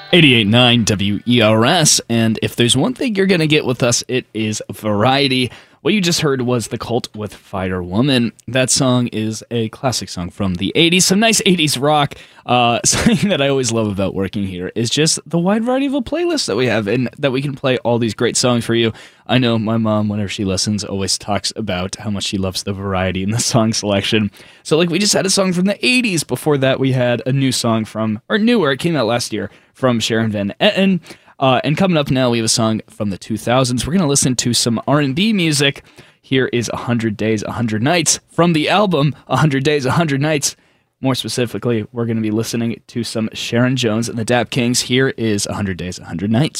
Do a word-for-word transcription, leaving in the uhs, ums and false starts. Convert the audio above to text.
eighty-eight point nine W E R S, and if there's one thing you're going to get with us, it is variety. What you just heard was The Cult with Fighter Woman. That song is a classic song from the eighties, some nice eighties rock. Uh, something that I always love about working here is just the wide variety of a playlist that we have, and that we can play all these great songs for you. I know my mom, whenever she listens, always talks about how much she loves the variety in the song selection. So like we just had a song from the eighties. Before that, we had a new song from, or newer, it came out last year, from Sharon Van Etten. Uh, and coming up now, we have a song from the two thousands. We're going to listen to some R and B music. Here is one hundred days, one hundred nights from the album one hundred days, one hundred nights. More specifically, we're going to be listening to some Sharon Jones and the Dap Kings. Here is one hundred days, one hundred nights.